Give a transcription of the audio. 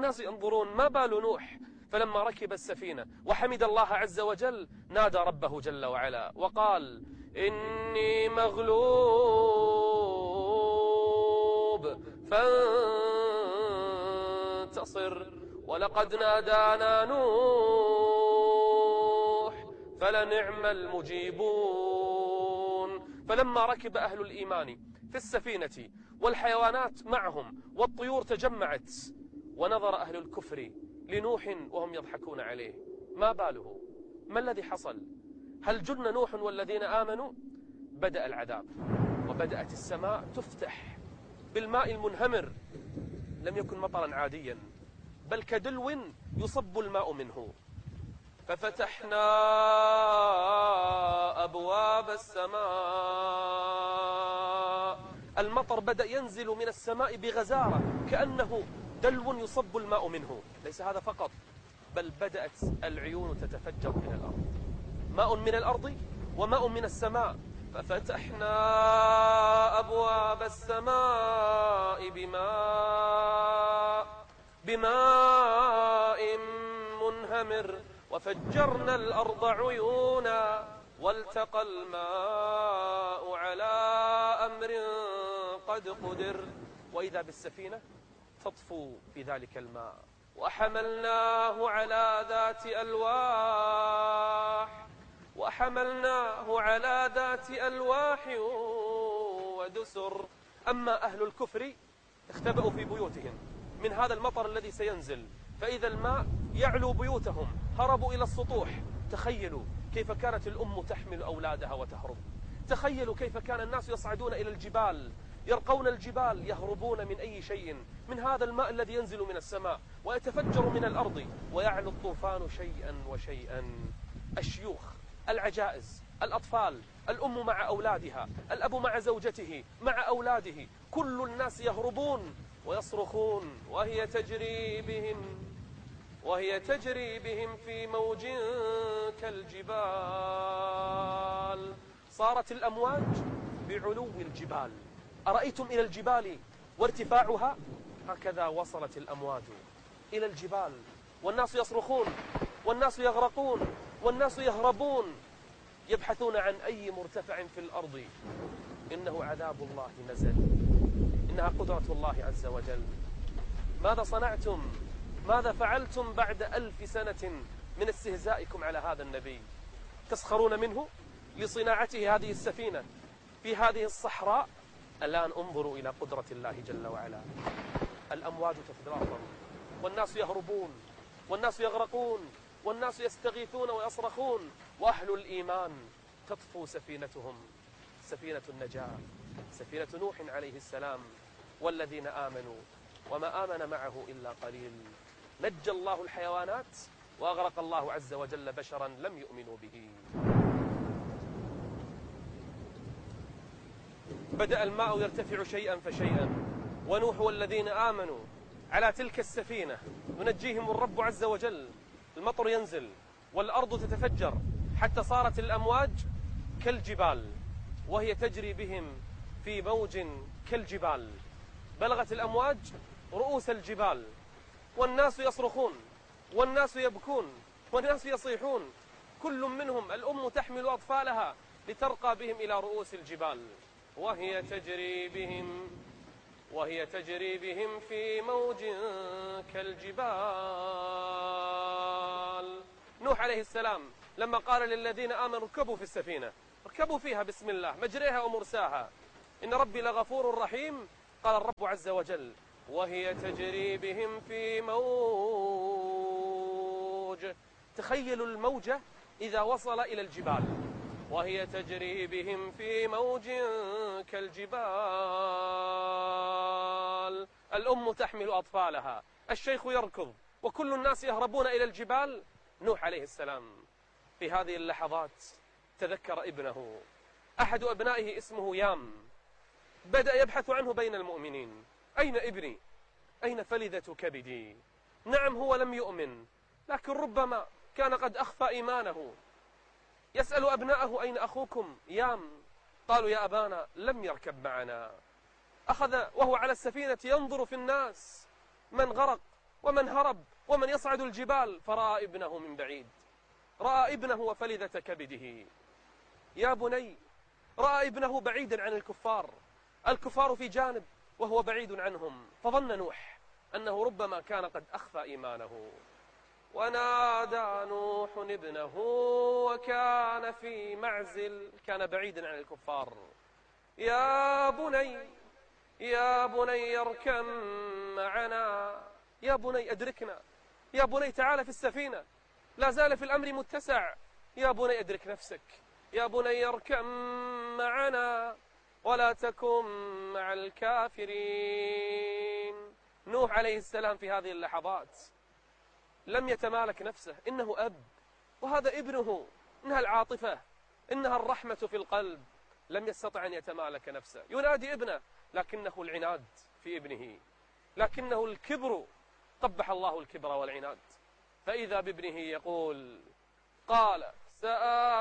الناس ينظرون ما بال نوح. فلما ركب السفينة وحمد الله عز وجل نادى ربه جل وعلا وقال: إني مغلوب فانتصر ولقد نادانا نوح فلنعم المجيبون. فلما ركب أهل الإيمان في السفينة والحيوانات معهم والطيور تجمعت، ونظر أهل الكفر لنوح وهم يضحكون عليه، ما باله؟ ما الذي حصل؟ هل جن نوح والذين آمنوا؟ بدأ العذاب وبدأت السماء تفتح بالماء المنهمر. لم يكن مطرا عاديا بل كدلو يصب الماء منه. ففتحنا أبواب السماء، المطر بدأ ينزل من السماء بغزارة كأنه دلو يصب الماء منه. ليس هذا فقط، بل بدأت العيون تتفجر من الأرض، ماء من الأرض وماء من السماء. ففتحنا أبواب السماء بماء منهمر وفجرنا الأرض عيونا والتقى الماء على أمر قد قدر. وإذا بالسفينة تطفو في ذلك الماء وحملناه على ذات ألواح ودسر. أما أهل الكفر اختبأوا في بيوتهم من هذا المطر الذي سينزل، فإذا الماء يعلو بيوتهم هربوا إلى السطوح. تخيلوا كيف كانت الأم تحمل أولادها وتهرب. تخيلوا كيف كان الناس يصعدون إلى الجبال، يرقون الجبال، يهربون من أي شيء من هذا الماء الذي ينزل من السماء ويتفجر من الأرض، ويعلو الطوفان شيئا وشيئا. الشيوخ، العجائز، الأطفال، الأم مع أولادها، الأب مع زوجته مع أولاده، كل الناس يهربون ويصرخون وهي تجري بهم في موج كالجبال. صارت الأمواج بعلو الجبال. أرأيتم إلى الجبال وارتفاعها؟ هكذا وصلت الأمواج إلى الجبال، والناس يصرخون والناس يغرقون والناس يهربون، يبحثون عن أي مرتفع في الأرض. إنه عذاب الله نزل، إنها قدرة الله عز وجل. ماذا صنعتم؟ ماذا فعلتم بعد 1000 سنة من استهزائكم على هذا النبي؟ تسخرون منه لصناعته هذه السفينة في هذه الصحراء. الآن انظروا إلى قدرة الله جل وعلا. الأمواج تتضافر والناس يهربون والناس يغرقون والناس يستغيثون ويصرخون، وأهل الإيمان تطفو سفينتهم، سفينة النجاة، سفينة نوح عليه السلام والذين آمنوا، وما آمن معه إلا قليل. نجى الله الحيوانات وأغرق الله عز وجل بشرا لم يؤمنوا به. بدأ الماء يرتفع شيئا فشيئا، ونوح والذين آمنوا على تلك السفينة ينجيهم الرب عز وجل. المطر ينزل والأرض تتفجر حتى صارت الأمواج كالجبال، وهي تجري بهم في موج كالجبال. بلغت الأمواج رؤوس الجبال، والناس يصرخون والناس يبكون والناس يصيحون، كل منهم الأم تحمل أطفالها لترقى بهم إلى رؤوس الجبال، وهي تجري بهم في موج كالجبال. نوح عليه السلام لما قال للذين آمنوا اركبوا في السفينة، اركبوا فيها بسم الله مجريها ومرساها إن ربي لغفور رحيم، قال الرب عز وجل وهي تجري بهم في موج. تخيلوا الموجة إذا وصل إلى الجبال، وهي تجري بهم في موج كالجبال. الأم تحمل أطفالها، الشيخ يركض، وكل الناس يهربون إلى الجبال. نوح عليه السلام في هذه اللحظات تذكر ابنه، أحد أبنائه اسمه يام، بدأ يبحث عنه بين المؤمنين. أين ابني؟ أين فلذة كبدي؟ نعم هو لم يؤمن، لكن ربما كان قد أخفى إيمانه. يسأل أبناءه أين أخوكم يام؟ قالوا يا أبانا لم يركب معنا. أخذ وهو على السفينة ينظر في الناس، من غرق ومن هرب ومن يصعد الجبال، فرأى ابنه من بعيد، رأى ابنه وفلذة كبده. يا بني، رأى ابنه بعيدا عن الكفار، الكفار في جانب وهو بعيد عنهم، فظن نوح أنه ربما كان قد أخفى إيمانه. ونادى نوح ابنه وكان في معزل، كان بعيدا عن الكفار، يا بني يا بني اركب معنا، يا بني أدركنا، يا بني تعال في السفينة، لا زال في الأمر متسع، يا بني أدرك نفسك، يا بني اركب معنا ولا تكن مع الكافرين. نوح عليه السلام في هذه اللحظات لم يتمالك نفسه، إنه أب وهذا ابنه، إنها العاطفة، إنها الرحمة في القلب، لم يستطع أن يتمالك نفسه، ينادي ابنه، لكنه العناد في ابنه، لكنه الكبر، قبح الله الكبر والعناد. فإذا بابنه يقول قال